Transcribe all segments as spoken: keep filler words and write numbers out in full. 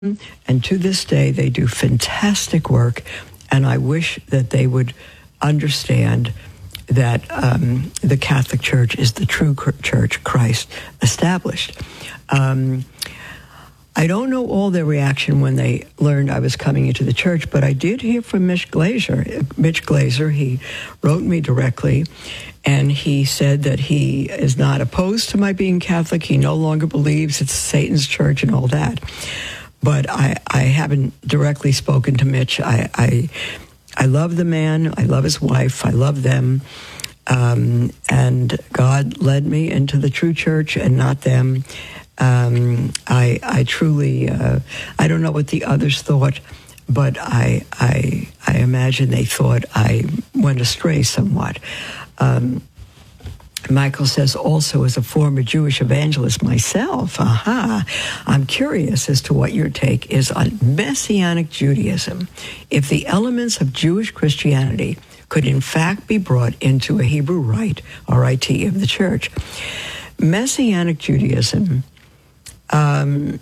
And to this day, they do fantastic work. And I wish that they would understand that um, the Catholic Church is the true church Christ established. Um, I don't know all their reaction when they learned I was coming into the church, but I did hear from Mitch Glaser. Mitch Glaser, he wrote me directly, and he said that he is not opposed to my being Catholic. He no longer believes it's Satan's church and all that. But I, I haven't directly spoken to Mitch. I, I, I love the man. I love his wife. I love them. Um, and God led me into the true church and not them. Um, I, I truly, uh, I don't know what the others thought, but I, I, I imagine they thought I went astray somewhat. Um, Michael says, also as a former Jewish evangelist myself, aha, I'm curious as to what your take is on Messianic Judaism. If the elements of Jewish Christianity could in fact be brought into a Hebrew rite, R I T, of the church. Messianic Judaism, um,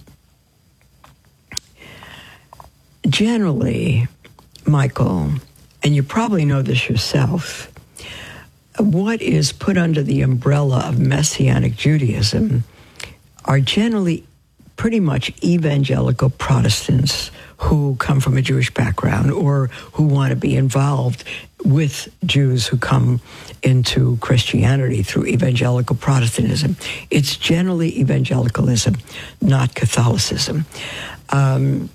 generally, Michael, and you probably know this yourself, what is put under the umbrella of Messianic Judaism are generally pretty much evangelical Protestants who come from a Jewish background or who want to be involved with Jews who come into Christianity through evangelical Protestantism. It's generally evangelicalism, not Catholicism. Um,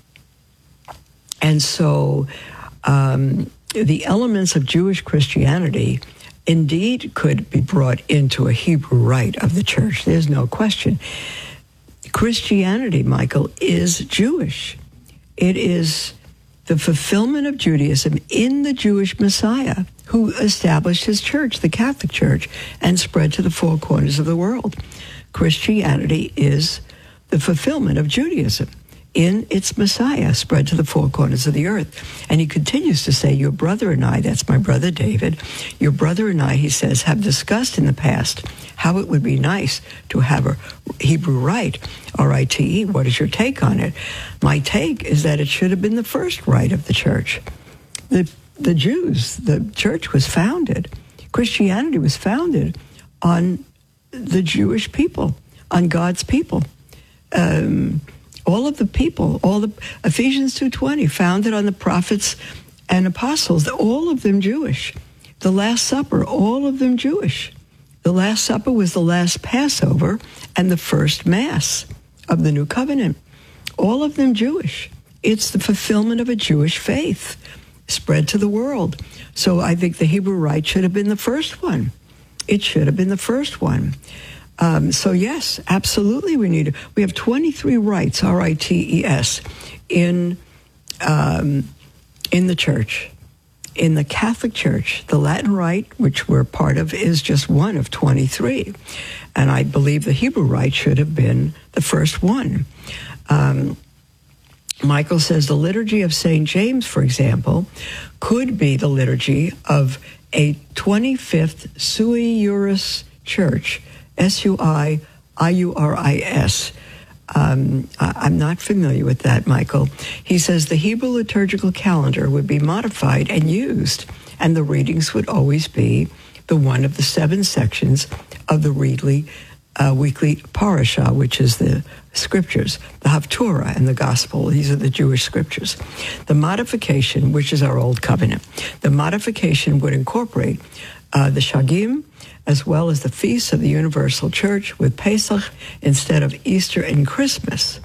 and so um, the elements of Jewish Christianity indeed could be brought into a Hebrew rite of the church. There's no question. Christianity, Michael, is Jewish. It is the fulfillment of Judaism in the Jewish Messiah who established his church, the Catholic Church, and spread to the four corners of the world. Christianity is the fulfillment of Judaism in its Messiah, spread to the four corners of the earth. And he continues to say, your brother and I, that's my brother David, your brother and I, he says, have discussed in the past how it would be nice to have a Hebrew rite, R I T E. What is your take on it? My take is that it should have been the first rite of the church. The, the Jews, the church was founded, Christianity was founded on the Jewish people, on God's people. Um... All of the people, all the Ephesians two twenty, founded on the prophets and apostles, all of them Jewish. The Last Supper, all of them Jewish. The Last Supper was the last Passover and the first Mass of the New Covenant. All of them Jewish. It's the fulfillment of a Jewish faith spread to the world. So I think the Hebrew rite should have been the first one. It should have been the first one. Um, so yes, absolutely we need it. We have twenty-three rites, R I T E S, in, um, in the church. In the Catholic Church, the Latin Rite, which we're part of, is just one of twenty-three. And I believe the Hebrew Rite should have been the first one. Um, Michael says the liturgy of Saint James, for example, could be the liturgy of a twenty-fifth sui juris church, S U I I U R I S. Um, I'm not familiar with that, Michael. He says the Hebrew liturgical calendar would be modified and used, and the readings would always be the one of the seven sections of the Readly uh, weekly parashah, which is the scriptures, the Haftorah and the Gospel. These are the Jewish scriptures. The modification, which is our Old Covenant, the modification would incorporate uh, the Shagim, as well as the feasts of the Universal Church with Pesach instead of Easter and Christmas.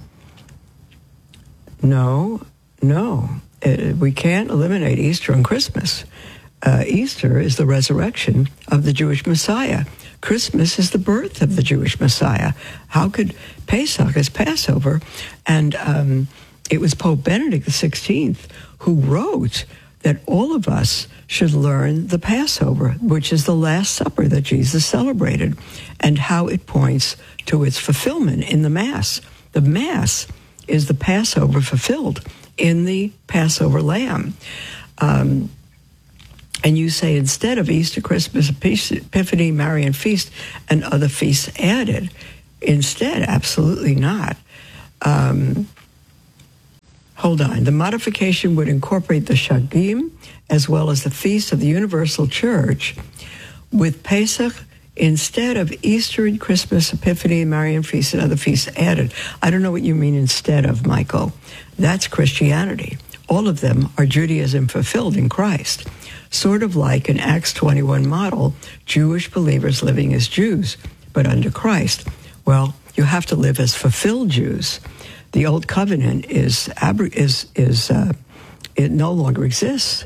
No, no. Uh, we can't eliminate Easter and Christmas. Uh, Easter is the resurrection of the Jewish Messiah. Christmas is the birth of the Jewish Messiah. How could Pesach is Passover? And um, it was Pope Benedict the sixteenth who wrote that all of us should learn the Passover, which is the Last Supper that Jesus celebrated, and how it points to its fulfillment in the Mass. The Mass is the Passover fulfilled in the Passover lamb. Um, and you say instead of Easter, Christmas, Epiphany, Marian Feast, and other feasts added. Instead, absolutely not. Um, hold on. The modification would incorporate the Shagim as well as the feast of the Universal Church with Pesach instead of Easter and Christmas, Epiphany, Marian feasts, and other feasts added. I don't know what you mean instead of, Michael. That's Christianity. All of them are Judaism fulfilled in Christ. Sort of like an Acts twenty-one model, Jewish believers living as Jews, but under Christ. Well, you have to live as fulfilled Jews. The old covenant is is is uh, it no longer exists.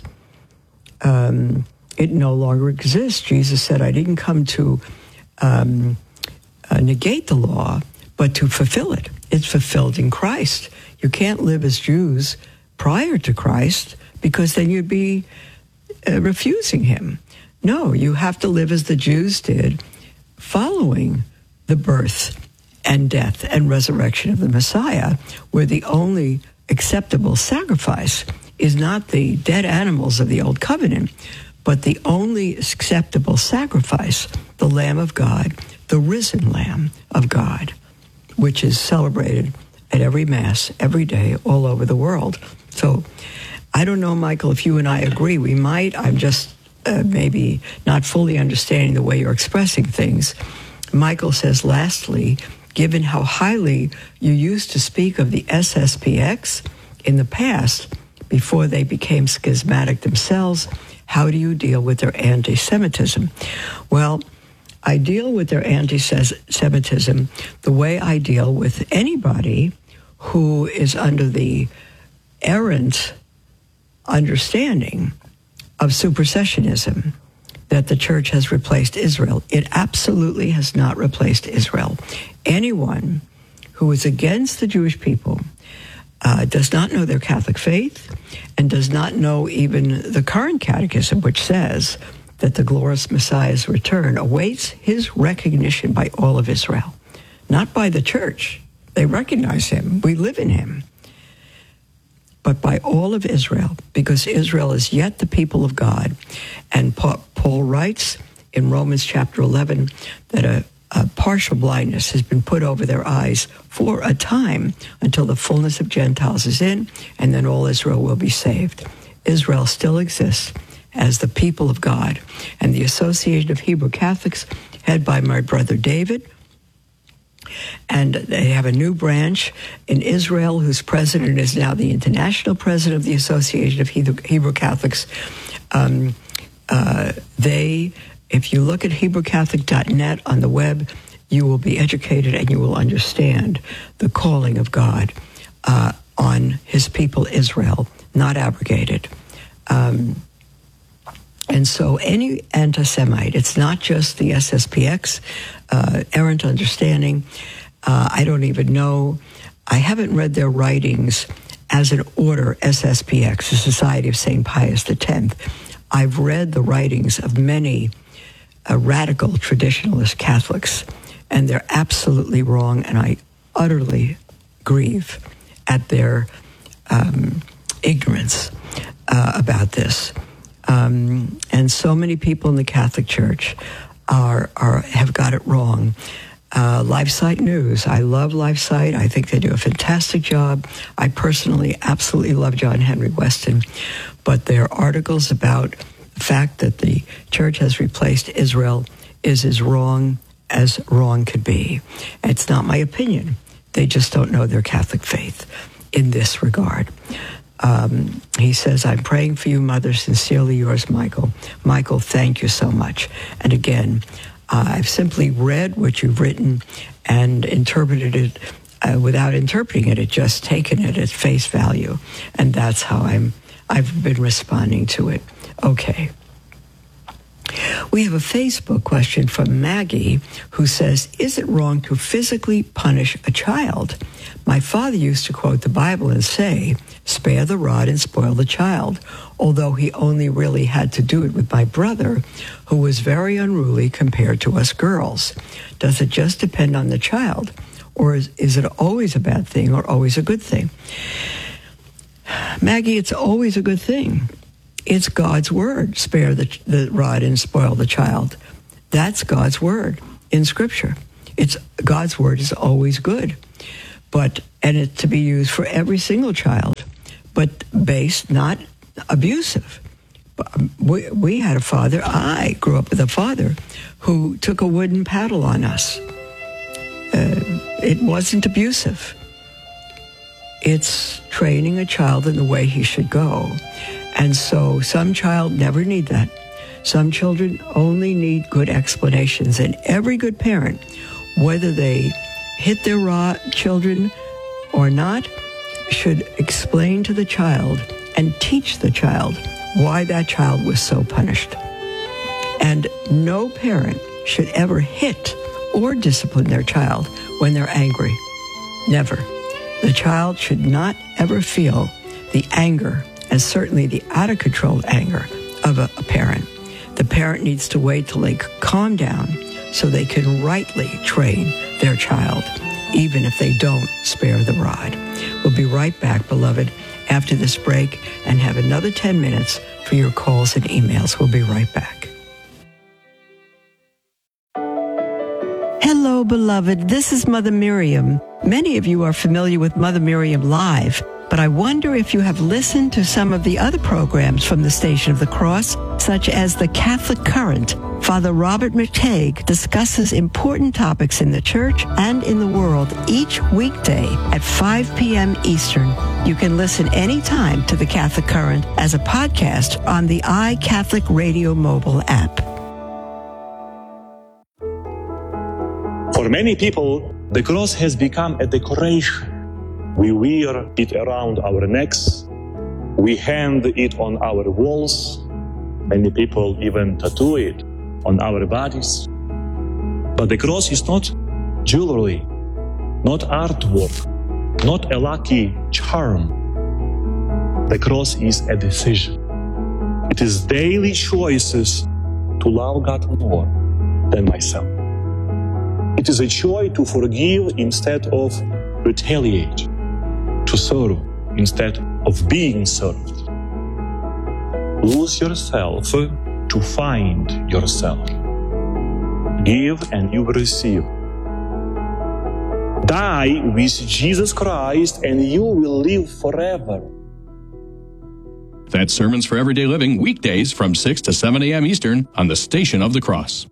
Um, it no longer exists. Jesus said, "I didn't come to um, uh, negate the law, but to fulfill it." It's fulfilled in Christ. You can't live as Jews prior to Christ because then you'd be uh, refusing him. No, you have to live as the Jews did, following the birth and death and resurrection of the Messiah, where the only acceptable sacrifice is not the dead animals of the Old Covenant, but the only acceptable sacrifice, the Lamb of God, the risen Lamb of God, which is celebrated at every Mass, every day, all over the world. So I don't know, Michael, if you and I agree. We might. I'm just uh, maybe not fully understanding the way you're expressing things. Michael says, lastly, given how highly you used to speak of the S S P X in the past, before they became schismatic themselves, how do you deal with their anti-Semitism? Well, I deal with their anti-Semitism the way I deal with anybody who is under the errant understanding of supersessionism, that the church has replaced Israel. It absolutely has not replaced Israel. Anyone who is against the Jewish people uh, does not know their Catholic faith and does not know even the current catechism, which says that the glorious Messiah's return awaits his recognition by all of Israel, not by the church. They recognize him. We live in him. But by all of Israel, because Israel is yet the people of God. And Paul writes in Romans chapter eleven that a, a partial blindness has been put over their eyes for a time until the fullness of Gentiles is in, and then all Israel will be saved. Israel still exists as the people of God. And the Association of Hebrew Catholics, head by my brother David, and they have a new branch in Israel whose president is now the international president of the Association of Hebrew Catholics. Um, uh, they, if you look at Hebrew Catholic dot net on the web, you will be educated and you will understand the calling of God uh, on his people Israel, not abrogated. Um, and so any anti-Semite, it's not just the S S P X, uh, errant understanding. Uh, I don't even know. I haven't read their writings as an order, S S P X, the Society of Saint Pius X. I've read the writings of many uh, radical traditionalist Catholics, and they're absolutely wrong, and I utterly grieve at their um, ignorance uh, about this. Um, and so many people in the Catholic Church are, are have got it wrong. Uh, LifeSite News. I love LifeSite. I think they do a fantastic job. I personally absolutely love John Henry Weston. But their articles about the fact that the church has replaced Israel is as wrong as wrong could be. It's not my opinion. They just don't know their Catholic faith in this regard. Um, he says, I'm praying for you, Mother. Sincerely yours, Michael. Michael, thank you so much. And again, uh, I've simply read what you've written and interpreted it uh, without interpreting it. It just taken it at face value. And that's how I'm, I've been responding to it. Okay. We have a Facebook question from Maggie who says, is it wrong to physically punish a child? My father used to quote the Bible and say, spare the rod and spoil the child, although he only really had to do it with my brother, who was very unruly compared to us girls. Does it just depend on the child, or is, is it always a bad thing or always a good thing? Maggie, it's always a good thing. It's God's word, spare the, the rod and spoil the child. That's God's word in Scripture. It's God's word is always good, but and it to be used for every single child. but based, not abusive. We, we had a father, I grew up with a father who took a wooden paddle on us. Uh, it wasn't abusive. It's training a child in the way he should go. And so some child never need that. Some children only need good explanations. And every good parent, whether they hit their raw children or not, should explain to the child and teach the child why that child was so punished. And no parent should ever hit or discipline their child when they're angry. Never. The child should not ever feel the anger, and certainly the out-of-control anger of a, a parent. The parent needs to wait till they calm down so they can rightly train their child, even if they don't spare the rod. We'll be right back, beloved, after this break, and have another ten minutes for your calls and emails. We'll be right back. Hello, beloved. This is Mother Miriam. Many of you are familiar with Mother Miriam Live, but I wonder if you have listened to some of the other programs from the Station of the Cross, such as the Catholic Current. Father Robert McTague discusses important topics in the church and in the world each weekday at five p.m. Eastern. You can listen anytime to the Catholic Current as a podcast on the iCatholic Radio mobile app. For many people, the cross has become a decoration. We wear it around our necks. We hang it on our walls. Many people even tattoo it on our bodies. But the cross is not jewelry, not artwork, not a lucky charm. The cross is a decision. It is daily choices to love God more than myself. It is a choice to forgive instead of retaliate, to serve instead of being served. Lose yourself to find yourself. Give and you will receive. Die with Jesus Christ and you will live forever. That's Sermons for Everyday Living, weekdays from six to seven a.m. Eastern on the Station of the Cross.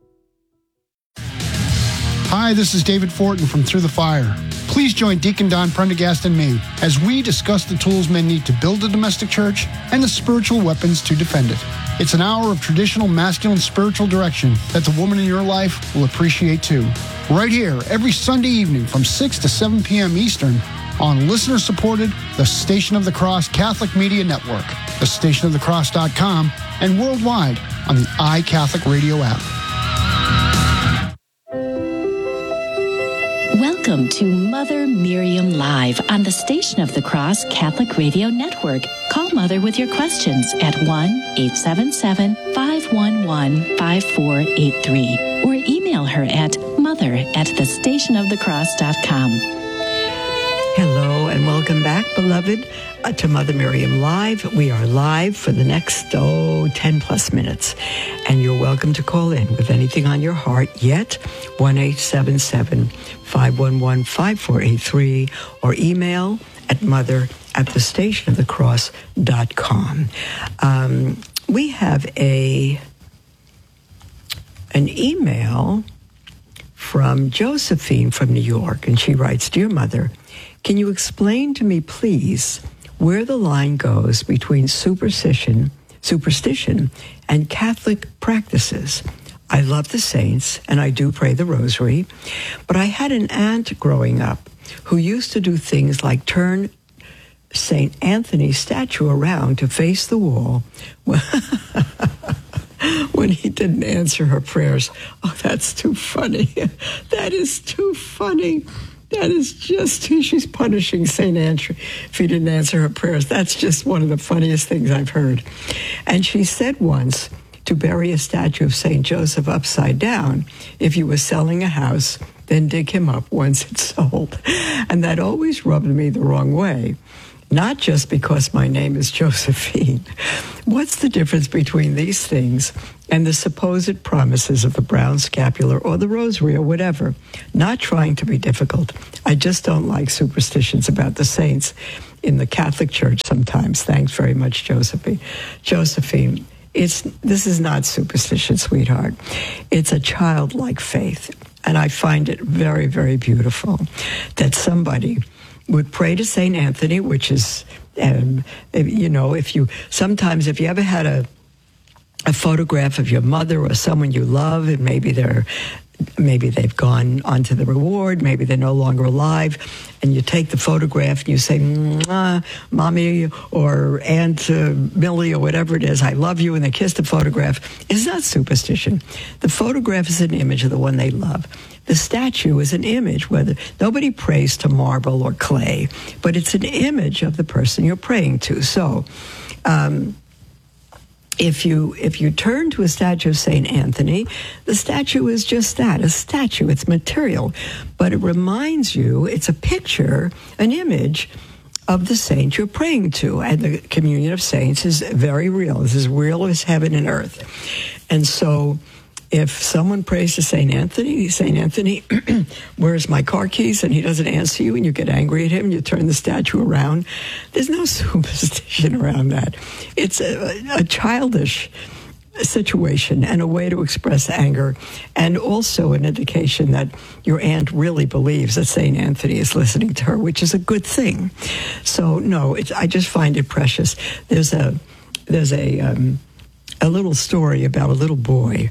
Hi, this is David Fortin from Through the Fire. Please join Deacon Don Prendergast and me as we discuss the tools men need to build a domestic church and the spiritual weapons to defend it. It's an hour of traditional masculine spiritual direction that the woman in your life will appreciate too. Right here, every Sunday evening from six to seven p.m. Eastern on listener-supported The Station of the Cross Catholic Media Network, the station of the cross dot com, and worldwide on the iCatholic Radio app. Welcome to Mother Miriam Live on the Station of the Cross Catholic Radio Network. Call Mother with your questions at one eight seven seven, five one one, five four eight three or email her at mother at the station of the cross dot com. Hello and welcome back, beloved, uh, to Mother Miriam Live. We are live for the next, oh, ten plus minutes. And you're welcome to call in with anything on your heart yet, one eight seven seven, five one one, five four eight three, or email at mother at the station of the cross dot com. Um, we have a an email from Josephine from New York, and she writes, Dear Mother, can you explain to me, please, where the line goes between superstition, superstition and Catholic practices? I love the saints, and I do pray the rosary, but I had an aunt growing up who used to do things like turn Saint Anthony's statue around to face the wall when he didn't answer her prayers. Oh, that's too funny. That is too funny. That is just, she's punishing Saint Andrew if he didn't answer her prayers. That's just one of the funniest things I've heard. And she said once to bury a statue of Saint Joseph upside down, if you were selling a house, then dig him up once it's sold. And that always rubbed me the wrong way. not just because my name is Josephine. What's the difference between these things and the supposed promises of the brown scapular or the rosary or whatever? Not trying to be difficult. I just don't like superstitions about the saints in the Catholic Church sometimes. Thanks very much, Josephine. Josephine, it's this is not superstition, sweetheart. It's a childlike faith. And I find it very, very beautiful that somebody would pray to Saint Anthony, which is, um, you know, if you, sometimes if you ever had a, a photograph of your mother or someone you love, and maybe they're, maybe they've gone on to the reward, maybe they're no longer alive, and you take the photograph and you say, Mwah, Mommy or Aunt uh, Millie or whatever it is, I love you, and they kiss the photograph. It's not superstition. The photograph is an image of the one they love. The statue is an image, whether nobody prays to marble or clay, but it's an image of the person you're praying to. So, um, If you if you turn to a statue of Saint Anthony, the statue is just that, a statue. It's material, but it reminds you, it's a picture, an image of the saint you're praying to. And the communion of saints is very real. It's as real as heaven and earth. And so if someone prays to Saint Anthony, Saint Anthony, where's my car keys? And he doesn't answer you, and you get angry at him, and you turn the statue around. There's no superstition around that. It's a, a childish situation and a way to express anger, and also an indication that your aunt really believes that Saint Anthony is listening to her, which is a good thing. So, no, it's, I just find it precious. There's a, there's a, um, a little story about a little boy.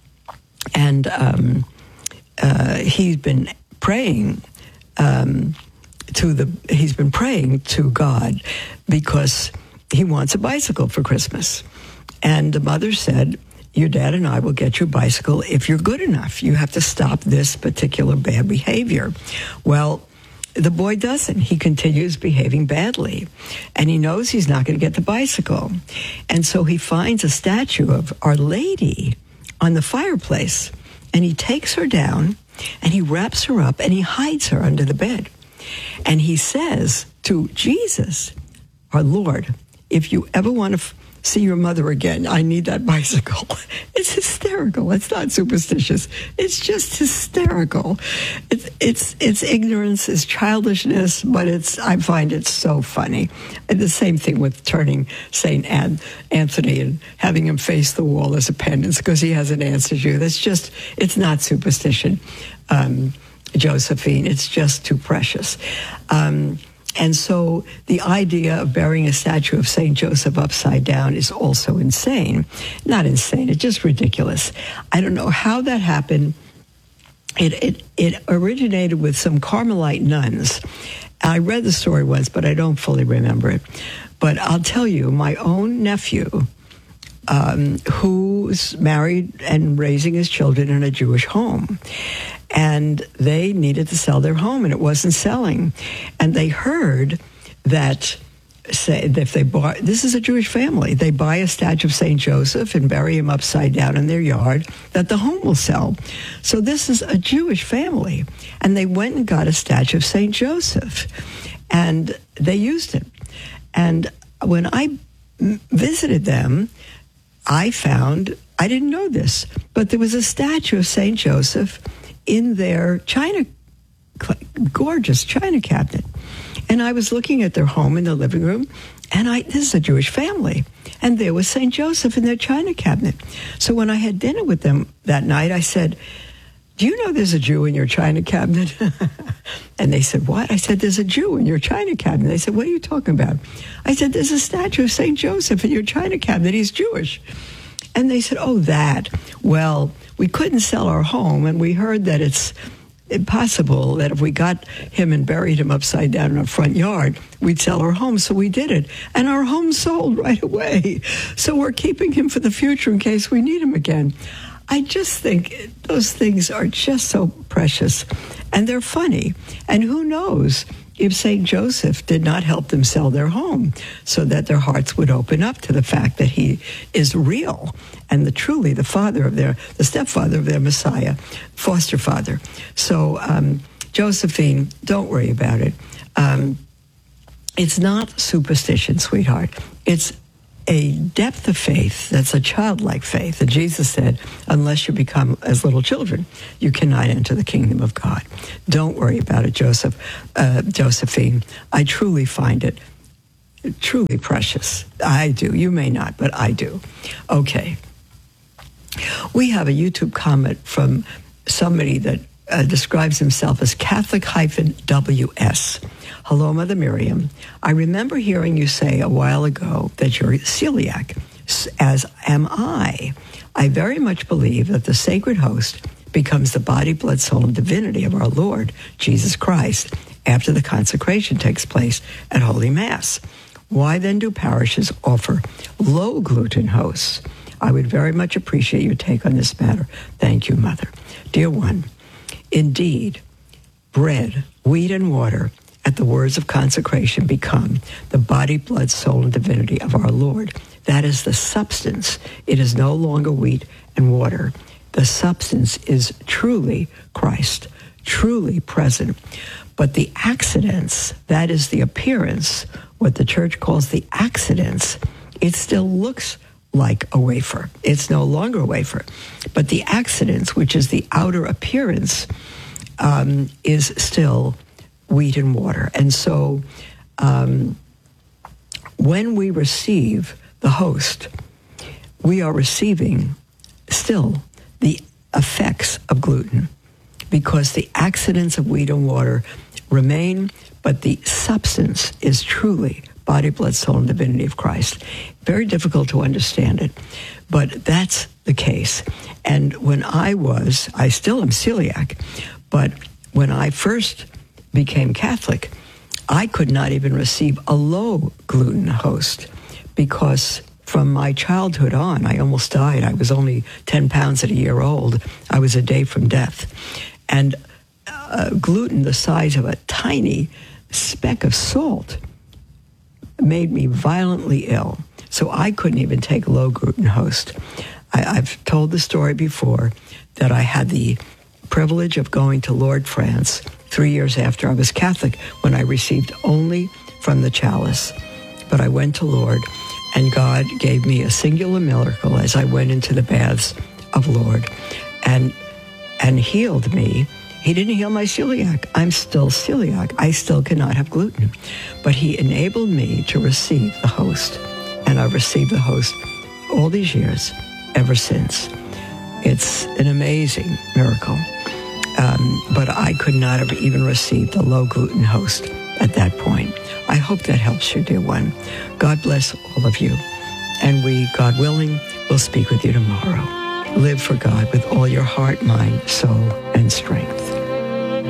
And um, uh, he's been praying um, to the. He's been praying to God because he wants a bicycle for Christmas. And the mother said, "Your dad and I will get you a bicycle if you're good enough. You have to stop this particular bad behavior." Well, the boy doesn't. He continues behaving badly, and he knows he's not going to get the bicycle. And so he finds a statue of Our Lady on the fireplace, and he takes her down, and he wraps her up, and he hides her under the bed. And he says to Jesus, our Lord, if you ever want to f- see your mother again, I need that bicycle. It's hysterical. It's not superstitious. It's just hysterical. It's it's it's ignorance, it's childishness, but it's I find it so funny. And the same thing with turning Saint An- Anthony and having him face the wall as a penance because he hasn't answered you. That's just, it's not superstition, um, Josephine. It's just too precious. Um And so the idea of burying a statue of Saint Joseph upside down is also insane. Not insane, it's just ridiculous. I don't know how that happened. It it, it originated with some Carmelite nuns. I read the story once, but I don't fully remember it. But I'll tell you, my own nephew, um, who's married and raising his children in a Jewish home, and they needed to sell their home, and it wasn't selling. And they heard that, say, if they bought, this is a Jewish family, they buy a statue of Saint Joseph and bury him upside down in their yard, that the home will sell. So this is a Jewish family. And they went and got a statue of Saint Joseph, and they used it. And when I visited them, I found, I didn't know this, but there was a statue of Saint Joseph in their china, gorgeous china cabinet. And I was looking at their home in the living room, and I, this is a Jewish family, and there was Saint Joseph in their china cabinet. So when I had dinner with them that night, I said, do you know there's a Jew in your china cabinet? And they said, what? I said, there's a Jew in your china cabinet. They said, what are you talking about? I said, there's a statue of Saint Joseph in your china cabinet. He's Jewish. And they said, oh, that. Well, we couldn't sell our home, and we heard that it's impossible that if we got him and buried him upside down in our front yard, we'd sell our home. So we did it. And our home sold right away. So we're keeping him for the future in case we need him again. I just think those things are just so precious, and they're funny. And who knows if Saint Joseph did not help them sell their home so that their hearts would open up to the fact that he is real and the truly the father of their, the stepfather of their Messiah, foster father. So, um, Josephine, don't worry about it. Um, It's not superstition, sweetheart. It's a depth of faith that's a childlike faith. And Jesus said, unless you become as little children, you cannot enter the kingdom of God. Don't worry about it, Joseph, uh, Josephine. I truly find it truly precious. I do. You may not, but I do. Okay. We have a YouTube comment from somebody that uh, describes himself as Catholic-W S. Hello, Mother Miriam. I remember hearing you say a while ago that you're celiac, as am I. I very much believe that the sacred host becomes the body, blood, soul, and divinity of our Lord Jesus Christ after the consecration takes place at Holy Mass. Why then do parishes offer low-gluten hosts? I would very much appreciate your take on this matter. Thank you, Mother. Dear one, indeed, bread, wheat, and water at the words of consecration become the body, blood, soul, and divinity of our Lord. That is the substance. It is no longer wheat and water. The substance is truly Christ, truly present. But the accidents, that is the appearance, what the church calls the accidents, it still looks like a wafer. It's no longer a wafer. But the accidents, which is the outer appearance, um, is still wheat and water. And so um, when we receive the host, we are receiving still the effects of gluten, because the accidents of wheat and water remain, but the substance is truly body, blood, soul, and divinity of Christ. Very difficult to understand it, but that's the case. And when I was, I still am celiac, but when I first became Catholic, I could not even receive a low gluten host, because from my childhood on, I almost died. I was only ten pounds at a year old. I was a day from death. And uh, gluten the size of a tiny speck of salt made me violently ill. So I couldn't even take low gluten host. I, I've told the story before that I had the privilege of going to Lourdes, France, three years after I was Catholic, when I received only from the chalice. But I went to Lourdes, and God gave me a singular miracle as I went into the baths of Lourdes and, and healed me. He didn't heal my celiac. I'm still celiac. I still cannot have gluten. But he enabled me to receive the host. And I've received the host all these years, ever since. It's an amazing miracle. Um, but I could not have even received the low gluten host at that point. I hope that helps you, dear one. God bless all of you. And we, God willing, will speak with you tomorrow. Live for God with all your heart, mind, soul, and strength.